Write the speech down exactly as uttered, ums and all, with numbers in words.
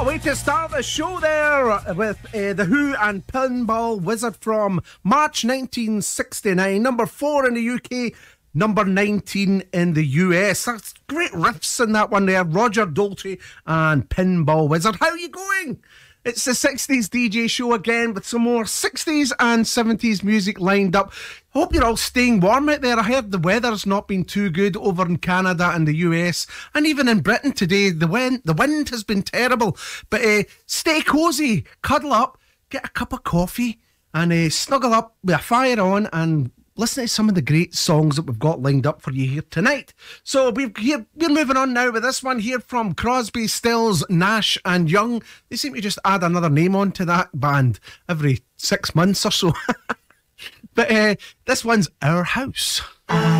way to start the show there with uh, The Who and Pinball Wizard from March nineteen sixty-nine. Number four in the U K, number nineteen in the U S. That's great riffs in that one there. Roger Daltrey and Pinball Wizard. How are you going? It's the sixties D J show again with some more sixties and seventies music lined up. Hope you're all staying warm out there. I heard the weather's not been too good over in Canada and the U S, and even in Britain today. The wind, the wind has been terrible. But uh, stay cosy, cuddle up, get a cup of coffee, and uh, snuggle up with a fire on and listen to some of the great songs that we've got lined up for you here tonight. So we've here, we're moving on now with this one here from Crosby, Stills, Nash and Young. They seem to just add another name on to that band every six months or so. But uh, this one's Our House.